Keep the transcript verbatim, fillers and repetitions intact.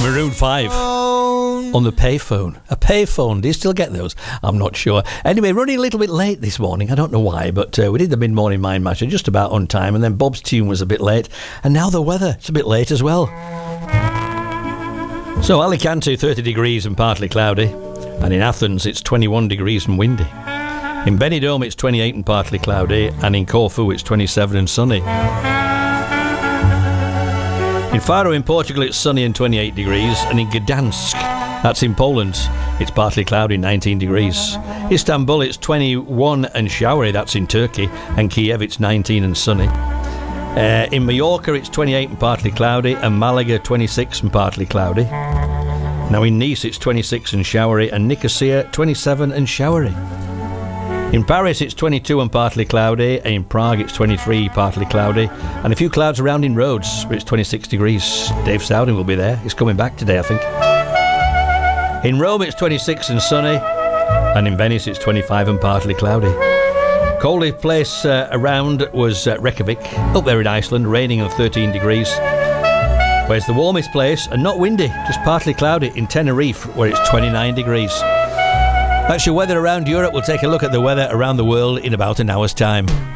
Maroon five on the payphone. A payphone, do you still get those? I'm not sure. Anyway, running a little bit late this morning. I don't know why, but uh, we did the mid-morning Mind Matcher just about on time, and then Bob's tune was a bit late, and now the weather, it's a bit late as well. So Alicante, thirty degrees and partly cloudy, and in Athens it's twenty-one degrees and windy. In Benidorm it's twenty-eight and partly cloudy, and in Corfu it's twenty-seven and sunny. In Faro in Portugal it's sunny and twenty-eight degrees, and in Gdansk, that's in Poland, it's partly cloudy, nineteen degrees. Istanbul it's twenty-one and showery, that's in Turkey, and Kiev it's nineteen and sunny. Uh, in Mallorca it's twenty-eight and partly cloudy, and Malaga twenty-six and partly cloudy. Now in Nice it's twenty-six and showery, and Nicosia twenty-seven and showery. In Paris it's twenty-two and partly cloudy, and in Prague it's twenty-three partly cloudy, and a few clouds around in Rhodes where it's twenty-six degrees. Dave Stowden will be there, he's coming back today I think. In Rome it's twenty-six and sunny, and in Venice it's twenty-five and partly cloudy. Coldest place uh, around was uh, Reykjavik, up there in Iceland, raining and thirteen degrees. Where's the warmest place, and not windy, just partly cloudy, in Tenerife, where it's twenty-nine degrees. That's your weather around Europe. We'll take a look at the weather around the world in about an hour's time.